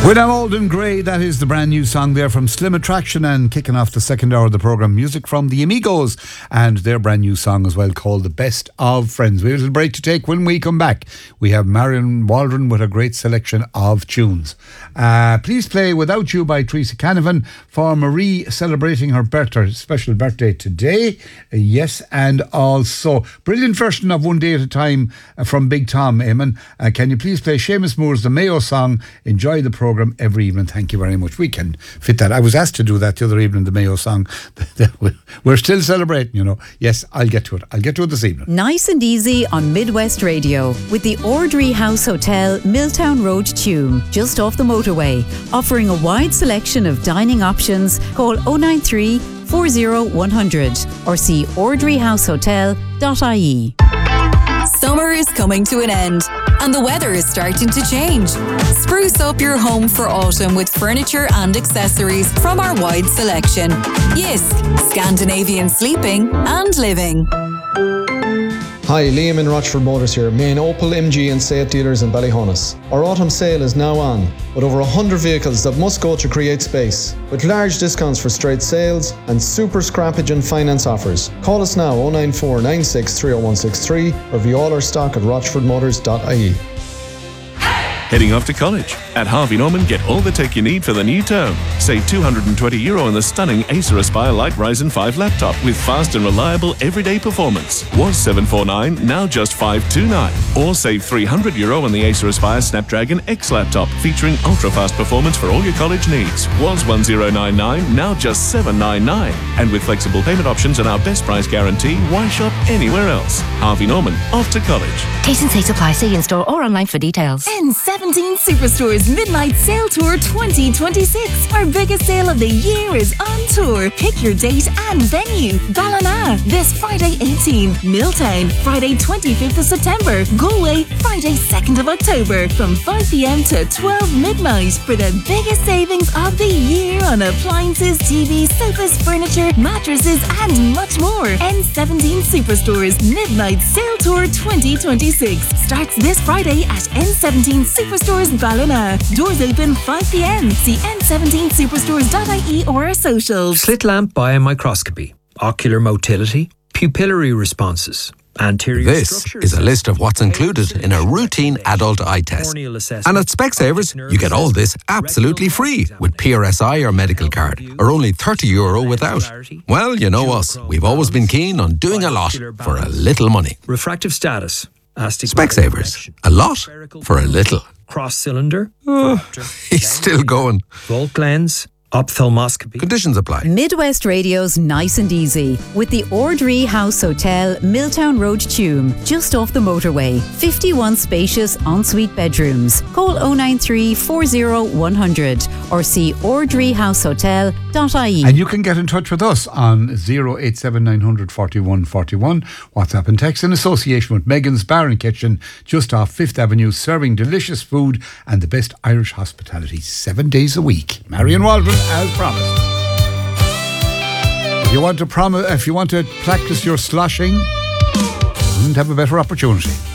When I'm Old and Grey, that is the brand new song there from Slim Attraction, and kicking off the second hour of the programme, music from the Amigos and their brand new song as well called The Best of Friends. We have a little break to take. When we come back, we have Marion Waldron with a great selection of tunes. Please play Without You by Teresa Canavan for Marie celebrating her special birthday today. Yes, and also brilliant version of One Day at a Time from Big Tom, Eamon. Can you please play Seamus Moore's The Mayo Song? Enjoy the programme every evening. Thank you very much. We can fit that. I was asked to do that the other evening, the Mayo Song. We're still celebrating, you know. Yes, I'll get to it. I'll get to it this evening. Nice and easy on Midwest Radio with the Ordry House Hotel, Milltown Road, Tuam, just off the motorway. Offering a wide selection of dining options. Call 093 40 100 or see ordryhousehotel.ie. Summer is coming to an end and the weather is starting to change. Spruce up your home for autumn with furniture and accessories from our wide selection. Jysk, Scandinavian sleeping and living. Hi, Liam in Rochford Motors here, main Opel, MG and Seat dealers in Ballyhonus. Our autumn sale is now on, with over 100 vehicles that must go to create space, with large discounts for straight sales and super scrappage and finance offers. Call us now 094 96 30163 or view all our stock at rochfordmotors.ie. Heading off to college? At Harvey Norman, get all the tech you need for the new term. Save €220 on the stunning Acer Aspire Light Ryzen 5 laptop with fast and reliable everyday performance. Was $749, now just $529. Or save €300 on the Acer Aspire Snapdragon X laptop featuring ultra-fast performance for all your college needs. Was $1099, now just $799. And with flexible payment options and our best price guarantee, why shop anywhere else? Harvey Norman, off to college. T&C supply. See in-store or online for details. N17 Superstore's Midnight Sale Tour 2026. Our biggest sale of the year is on tour. Pick your date and venue. Ballina, this Friday 18th. Milltown, Friday 25th of September. Galway, Friday 2nd of October. From 5pm to 12 midnight for the biggest savings of the year on appliances, TVs, sofas, furniture, mattresses and much more. N17 Superstore's Midnight Sale Tour 2026 starts this Friday at N17 Superstores Ballina. Doors open 5pm. See n17superstores.ie or our socials. Slit lamp biomicroscopy, ocular motility, pupillary responses. This is a list of what's included in a routine adult eye test. And at Specsavers, you get all this absolutely free with PRSI or medical card, or only €30 without. Well, you know us. We've always been keen on doing a lot for a little money. Refractive status. Specsavers. A lot for a little. Cross cylinder. He's still going. Volt lens. Ophthalmoscopy. Conditions apply. Midwest Radio's Nice and Easy with the Ordry House Hotel, Milltown Road, Tuam, just off the motorway. 51 spacious ensuite bedrooms. Call 093 40 100 or see ordryhousehotel.ie. And you can get in touch with us on 087 900 41 41. WhatsApp and text in association with Megan's Bar and Kitchen, just off 5th Avenue, serving delicious food and the best Irish hospitality 7 days a week. Marion Waldron, as promised. If you want to practice your sloshing, you couldn't have a better opportunity.